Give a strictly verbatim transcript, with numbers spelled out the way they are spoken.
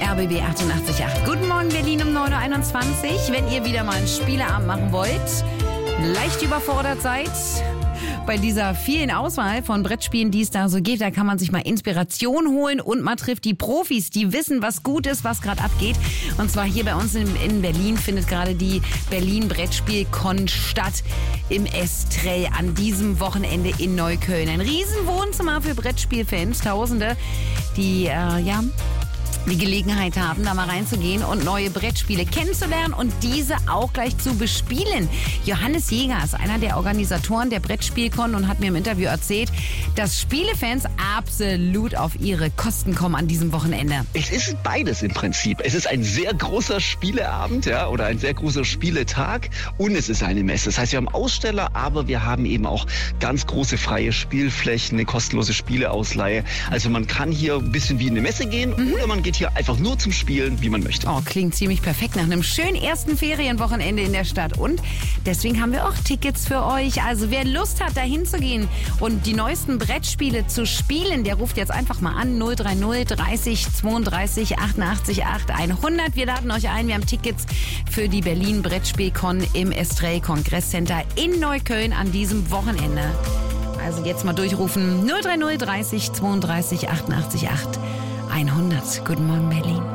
R B B achtundachtzig Komma acht. Guten Morgen Berlin um neun Uhr einundzwanzig. Wenn ihr wieder mal einen Spieleabend machen wollt, leicht überfordert seid bei dieser vielen Auswahl von Brettspielen, die es da so gibt, da kann man sich mal Inspiration holen und man trifft die Profis, die wissen, was gut ist, was gerade abgeht. Und zwar hier bei uns in, in Berlin findet gerade die Berlin Brettspiel-Con statt im Estrell an diesem Wochenende in Neukölln. Ein Riesenwohnzimmer für Brettspielfans, Tausende, die äh, ja die Gelegenheit haben, da mal reinzugehen und neue Brettspiele kennenzulernen und diese auch gleich zu bespielen. Johannes Jäger ist einer der Organisatoren der Brettspielkon und hat mir im Interview erzählt, dass Spielefans absolut auf ihre Kosten kommen an diesem Wochenende. Es ist beides im Prinzip. Es ist ein sehr großer Spieleabend, ja, oder ein sehr großer Spieletag und es ist eine Messe. Das heißt, wir haben Aussteller, aber wir haben eben auch ganz große freie Spielflächen, eine kostenlose Spieleausleihe. Also man kann hier ein bisschen wie in eine Messe gehen mhm. oder man geht hier einfach nur zum Spielen, wie man möchte. Oh, klingt ziemlich perfekt nach einem schönen ersten Ferienwochenende in der Stadt. Und deswegen haben wir auch Tickets für euch. Also wer Lust hat, da hinzugehen und die neuesten Brettspiele zu spielen, der ruft jetzt einfach mal an. null drei null dreißig zweiunddreißig achtundachtzig acht hundert. Wir laden euch ein. Wir haben Tickets für die Berlin Brettspielkon im Estrell Kongresscenter in Neukölln an diesem Wochenende. Also jetzt mal durchrufen. null drei null dreißig zweiunddreißig achtundachtzig acht hundert. Guten Morgen, Berlin.